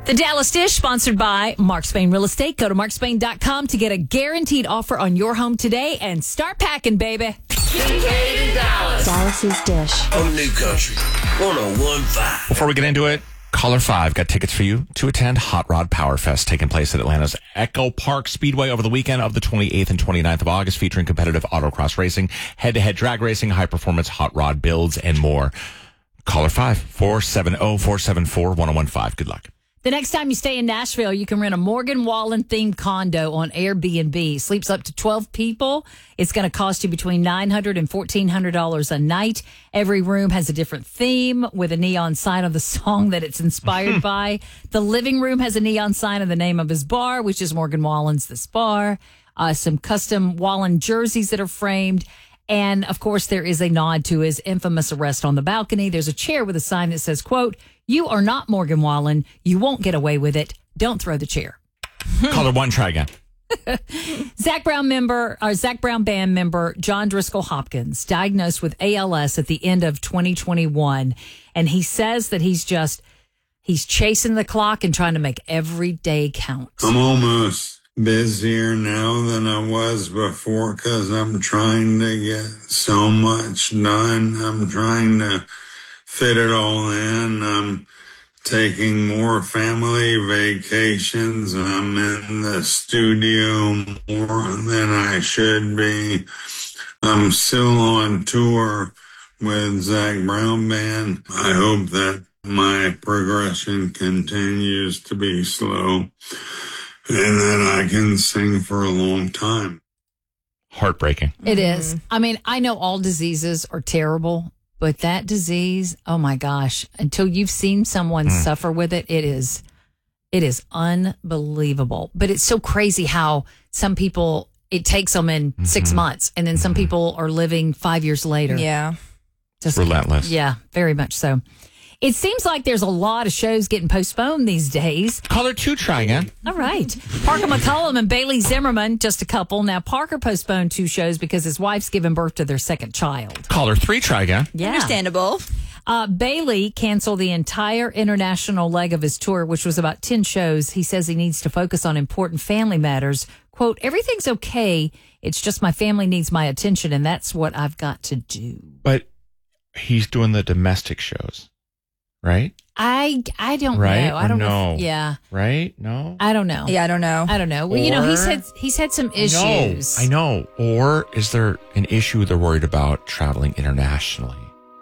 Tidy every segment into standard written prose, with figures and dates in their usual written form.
The Dallas Dish, sponsored by Mark Spain Real Estate. Go to markspain.com to get a guaranteed offer on your home today and start packing, baby. Kincaid in Dallas. Dallas's Dish. On New Country 101.5. Before we get into it, Caller 5 got tickets for you to attend Hot Rod Power Fest taking place at Atlanta's Echo Park Speedway over the weekend of the 28th and 29th of August, featuring competitive autocross racing, head-to-head drag racing, high-performance hot rod builds, and more. Caller 5, 470-474-1015. Good luck. The next time you stay in Nashville, you can rent a Morgan Wallen-themed condo on Airbnb. Sleeps up to 12 people. It's going to cost you between $900 and $1,400 a night. Every room has a different theme with a neon sign of the song that it's inspired by. The living room has a neon sign of the name of his bar, which is Morgan Wallen's This Bar. Some custom Wallen jerseys that are framed. And, of course, there is a nod to his infamous arrest on the balcony. There's a chair with a sign that says, quote, "You are not Morgan Wallen. You won't get away with it. Don't throw the chair." Caller 1, try again. Zach Brown band member John Driscoll Hopkins diagnosed with ALS at the end of 2021. And he says that he's chasing the clock and trying to make every day count. I'm almost busier now than I was before because I'm trying to get so much done. I'm trying to fit it all in. I'm taking more family vacations. I'm in the studio more than I should be. I'm still on tour with Zach Brown Band. I hope that my progression continues to be slow and that I can sing for a long time. Heartbreaking. It is. I mean, I know all diseases are terrible, but that disease, oh my gosh, until you've seen someone suffer with it, it is unbelievable. But it's so crazy how some people, it takes them in 6 months, and then some people are living 5 years later. Yeah. Just relentless. Yeah, very much so. It seems like there's a lot of shows getting postponed these days. Caller 2, try again. All right. Parker McCollum and Bailey Zimmerman, just a couple. Now, Parker postponed 2 shows because his wife's giving birth to their second child. Caller 3, try again. Yeah. Understandable. Bailey canceled the entire international leg of his tour, which was about 10 shows. He says he needs to focus on important family matters. Quote, "Everything's okay. It's just my family needs my attention, and that's what I've got to do." But he's doing the domestic shows, right? I don't Right? know. I don't know. No. Yeah. Right? No? I don't know. Yeah, I don't know. I don't know. Well, you know, he's had some issues. I know. Or is there an issue they're worried about traveling internationally?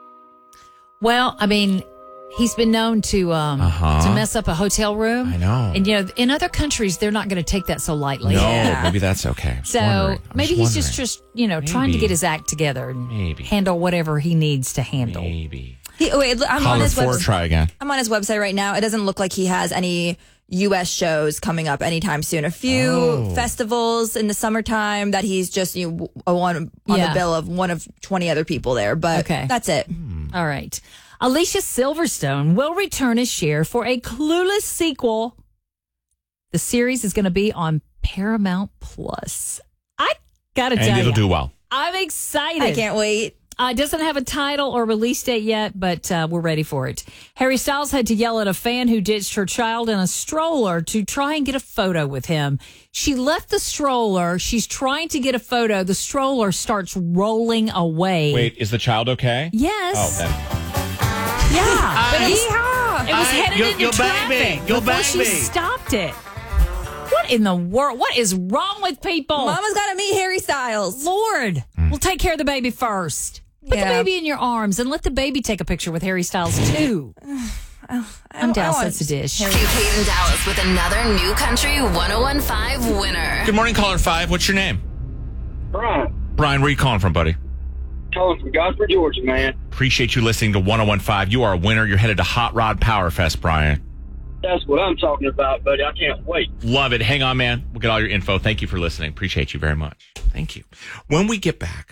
Well, I mean, he's been known to mess up a hotel room. I know. And, you know, in other countries, they're not going to take that so lightly. No, maybe that's okay. So maybe he's just trying to get his act together and handle whatever he needs to handle. Maybe. I'm on his Caller 4, try again. I'm on his website right now. It doesn't look like he has any U.S. shows coming up anytime soon. A few festivals in the summertime that he's just on the bill of one of 20 other people there. But that's it. All right. Alicia Silverstone will return as Cher for a Clueless sequel. The series is going to be on Paramount Plus. I got to tell you. And it'll do well. I'm excited. I can't wait. It doesn't have a title or release date yet, but we're ready for it. Harry Styles had to yell at a fan who ditched her child in a stroller to try and get a photo with him. She left the stroller. She's trying to get a photo. The stroller starts rolling away. Wait, is the child okay? Yes. Oh, then. Yeah. But it was headed into you'll traffic bang me. You'll before bang she me. stopped it. What in the world? What is wrong with people? Mama's got to meet Harry Styles. Lord, we'll take care of the baby first. Put the baby in your arms and let the baby take a picture with Harry Styles, too. I'm Dallas. That's the dish. Kincaid in Dallas with another New Country 101.5 winner. Good morning, Caller 5. What's your name? Brian. Brian, where are you calling from, buddy? Calling from Godfrey, Georgia, man. Appreciate you listening to 101.5. You are a winner. You're headed to Hot Rod Power Fest, Brian. That's what I'm talking about, buddy. I can't wait. Love it. Hang on, man. We'll get all your info. Thank you for listening. Appreciate you very much. Thank you. When we get back,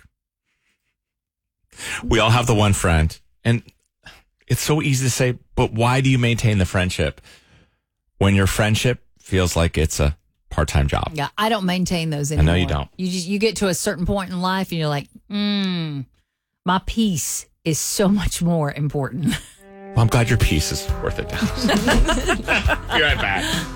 we all have the one friend, and it's so easy to say, but why do you maintain the friendship when your friendship feels like it's a part-time job? Yeah, I don't maintain those anymore. I know you don't. You get to a certain point in life, and you're like, my peace is so much more important. Well, I'm glad your piece is worth it, Dallas. Be right back.